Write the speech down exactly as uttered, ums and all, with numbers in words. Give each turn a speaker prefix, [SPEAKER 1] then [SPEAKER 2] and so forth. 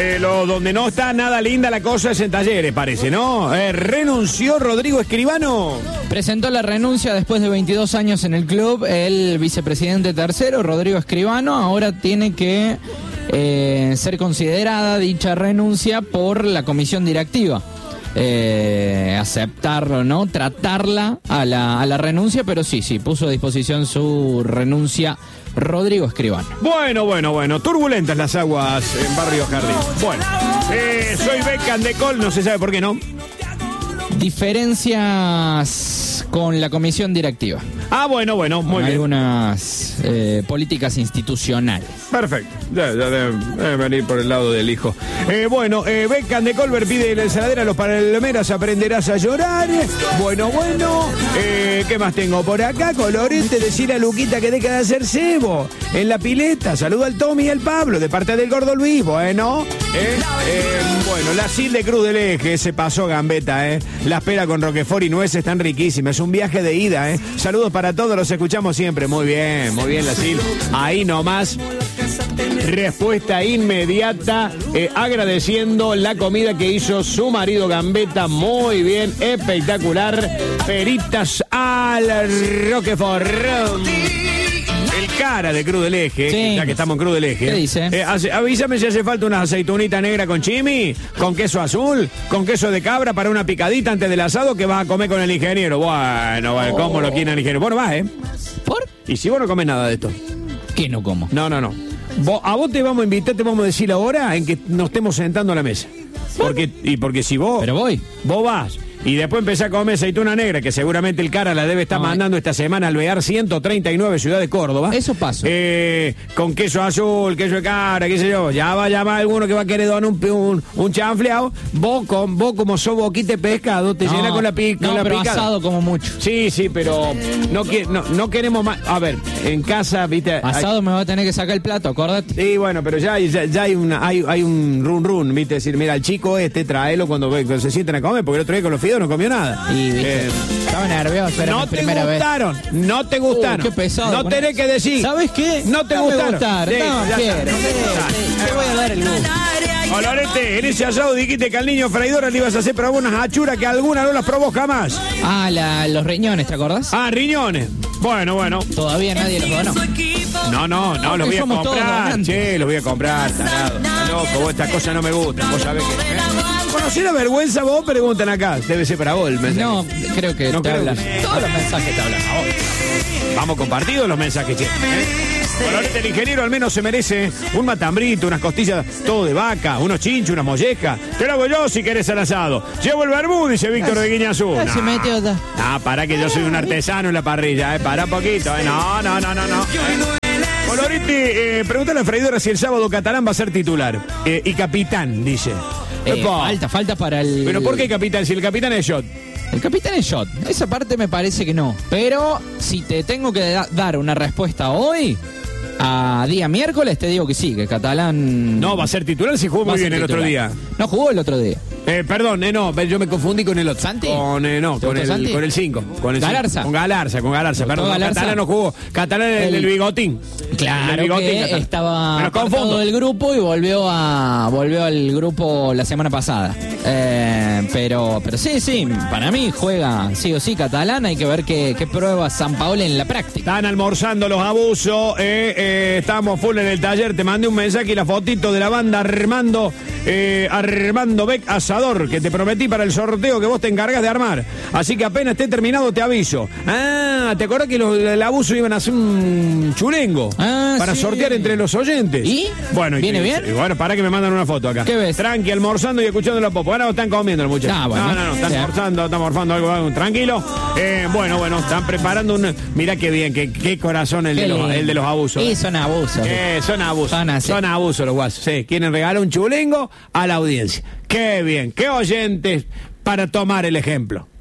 [SPEAKER 1] eh, lo, donde no está nada linda la cosa es en Talleres, parece, ¿no? Eh, renunció Rodrigo Escribano.
[SPEAKER 2] Presentó la renuncia después de veintidós años en el club. El vicepresidente tercero, Rodrigo Escribano, ahora tiene que eh, ser considerada dicha renuncia por la comisión directiva. Eh, aceptarlo, ¿no? Tratarla a la, a la renuncia, pero sí, sí, puso a disposición su renuncia Rodrigo Escribano.
[SPEAKER 1] Bueno, bueno, bueno, turbulentas las aguas en Barrio Jardín. Bueno, eh, soy Beckham de Col, no se sabe por qué no.
[SPEAKER 2] Diferencias con la comisión directiva.
[SPEAKER 1] Ah, bueno, bueno, muy bien.
[SPEAKER 2] Algunas eh, políticas institucionales.
[SPEAKER 1] Perfecto, ya, ya debe, debe venir por el lado del hijo. Eh, bueno, eh, Beckham de Colbert pide la ensaladera a los palomeras, aprenderás a llorar. Bueno, bueno, eh, ¿qué más tengo por acá? Colorete, decirle a Luquita que deja de hacer cebo en la pileta. Saludo al Tommy y al Pablo, de parte del Gordo Luis, bueno. Eh, eh, bueno, la Sil de Cruz del Eje, se pasó Gambetta, eh. Las peras con roquefort y nueces están riquísimas, es un viaje de ida, eh. Saludos para todos, los escuchamos siempre. Muy bien, muy bien, la Sil. Ahí nomás. Respuesta inmediata, eh, agradeciendo la comida que hizo su marido Gambetta. Muy bien, espectacular. Peritas al Roquefort. El cara de Cruz del Eje, sí. Ya que estamos en Cruz del Eje.
[SPEAKER 2] ¿Qué dice?
[SPEAKER 1] Eh, hace, avísame si hace falta una aceitunita negra con chimi, con queso azul, con queso de cabra para una picadita antes del asado que vas a comer con el ingeniero. Bueno, bueno, ¿cómo oh. lo quiere el ingeniero? Bueno, vas, ¿eh?
[SPEAKER 2] ¿Por?
[SPEAKER 1] ¿Y si vos no comes nada de esto?
[SPEAKER 2] ¿Qué no como?
[SPEAKER 1] No, no, no. Vos, a vos te vamos a invitar, te vamos a decir ahora en que nos estemos sentando a la mesa. Porque, y porque si vos...
[SPEAKER 2] Pero voy.
[SPEAKER 1] Vos vas y después empezás a comer aceituna negra, que seguramente el cara la debe estar no, mandando esta semana al Bear ciento treinta y nueve, Ciudad de Córdoba.
[SPEAKER 2] Eso pasa.
[SPEAKER 1] Eh, con queso azul, queso de cabra, qué sé yo. Ya va a llamar alguno que va a querer donar un, un, un chanfleado. Vos, con, vos como sos boquita de pescado, te no, llena con la, pi, con
[SPEAKER 2] no,
[SPEAKER 1] la
[SPEAKER 2] pero
[SPEAKER 1] picada.
[SPEAKER 2] Asado como mucho.
[SPEAKER 1] Sí, sí, pero no, no, no queremos más. A ver, en casa, viste...
[SPEAKER 2] Asado
[SPEAKER 1] hay...
[SPEAKER 2] me va a tener que sacar el plato, acordate.
[SPEAKER 1] Sí, bueno, pero ya, ya, ya hay, una, hay, hay un run run, viste, decir, mira, el chico este, tráelo cuando, cuando se sienten a comer, porque el otro día con los fideos no comió nada.
[SPEAKER 2] Y, eh, estaba nervioso, era
[SPEAKER 1] no
[SPEAKER 2] mi primera vez.
[SPEAKER 1] No te gustaron, no te gustaron.
[SPEAKER 2] Uh, qué pesado.
[SPEAKER 1] No tenés que decir.
[SPEAKER 2] ¿Sabes qué?
[SPEAKER 1] No te
[SPEAKER 2] no
[SPEAKER 1] gustaron.
[SPEAKER 2] Me gustaron.
[SPEAKER 1] Sí,
[SPEAKER 2] no,
[SPEAKER 1] ya
[SPEAKER 2] quiero.
[SPEAKER 1] Está, no
[SPEAKER 2] te, te voy a dar el gusto.
[SPEAKER 1] Colorete, en ese asado dijiste que al niño freidora le ibas a hacer probar unas achuras que alguna no las probó jamás.
[SPEAKER 2] Ah, la, los riñones, ¿te acordás?
[SPEAKER 1] Ah, riñones. Bueno, bueno.
[SPEAKER 2] Todavía nadie los donó.
[SPEAKER 1] No, no, no, los voy a comprar. Che, los voy a comprar, tarado. Está loco, vos estas cosas no me gustan. Vos sabés que... ¿eh? ¿Conocés la vergüenza vos? Preguntan acá. Debe ser para vos el mensaje.
[SPEAKER 2] No, creo que
[SPEAKER 1] no
[SPEAKER 2] te
[SPEAKER 1] creo
[SPEAKER 2] hablan.
[SPEAKER 1] Que...
[SPEAKER 2] Todos los mensajes te hablan a vos.
[SPEAKER 1] Vamos compartidos los mensajes, che. ¿eh? Colorete, el ingeniero al menos se merece un matambrito, unas costillas, todo de vaca, unos chinchos, unas mollejas. Te lo hago yo si querés al asado. Llevo el vermú, dice Víctor de Guiñazú. No,
[SPEAKER 2] se metió ya.
[SPEAKER 1] No, para que yo soy un artesano en la parrilla, eh. Para poquito, eh. No, no, no, no, no. Eh. Colorete, eh, pregúntale a Freidora si el sábado Catalán va a ser titular. Eh, y capitán, dice.
[SPEAKER 2] Eh, falta, falta para el...
[SPEAKER 1] Pero ¿por qué capitán? Si el capitán es Shot.
[SPEAKER 2] El capitán es Shot. Esa parte me parece que no. Pero si te tengo que da- dar una respuesta hoy, a día miércoles, te digo que sí, que Catalán...
[SPEAKER 1] No, va a ser titular si jugó muy bien el otro día.
[SPEAKER 2] No jugó el otro día.
[SPEAKER 1] Eh, perdón, eh, no, yo me confundí con el otro.
[SPEAKER 2] ¿Santi?
[SPEAKER 1] Con, eh, no, con el,
[SPEAKER 2] Santi?
[SPEAKER 1] con el cinco. Con el
[SPEAKER 2] Galarza.
[SPEAKER 1] Con Galarza, con Galarza, perdón.
[SPEAKER 2] Galarza?
[SPEAKER 1] Catalán no jugó. Catalán el, el, el bigotín.
[SPEAKER 2] Claro,
[SPEAKER 1] el bigotín,
[SPEAKER 2] que
[SPEAKER 1] Catalán.
[SPEAKER 2] estaba apartado del grupo y volvió a volvió al grupo la semana pasada. Eh, pero pero sí, sí, para mí juega sí o sí Catalán. Hay que ver qué, qué prueba Sampaoli en la práctica.
[SPEAKER 1] Están almorzando los abusos. Eh, eh, estamos full en el taller. Te mandé un mensaje y la fotito de la banda Armando, eh, Armando Beck Asador, que te prometí para el sorteo que vos te encargas de armar. Así que apenas esté terminado te aviso. Ah, ¿te acordás que los, el abuso iban a hacer un chulengo?
[SPEAKER 2] Ah,
[SPEAKER 1] para
[SPEAKER 2] sí.
[SPEAKER 1] sortear entre los oyentes.
[SPEAKER 2] ¿Y?
[SPEAKER 1] Bueno,
[SPEAKER 2] ¿Viene
[SPEAKER 1] y,
[SPEAKER 2] bien?
[SPEAKER 1] Y, bueno, para que me mandan una foto acá.
[SPEAKER 2] ¿Qué ves?
[SPEAKER 1] Tranqui, almorzando y escuchando la popo. Ahora están comiendo los muchachos.
[SPEAKER 2] Ah, bueno.
[SPEAKER 1] No, no, no, están
[SPEAKER 2] Sí.
[SPEAKER 1] almorzando, están morfando algo, algo tranquilo. Eh, bueno, bueno, están preparando un... Mirá qué bien, qué, qué corazón el,
[SPEAKER 2] Qué
[SPEAKER 1] de los,
[SPEAKER 2] lindo.
[SPEAKER 1] el de los abusos.
[SPEAKER 2] Y son abusos.
[SPEAKER 1] Eh, son abusos.
[SPEAKER 2] Son así.
[SPEAKER 1] Son abusos los guasos. Sí, quieren regalar un chulengo a la audiencia. Qué bien, qué oyentes para tomar el ejemplo.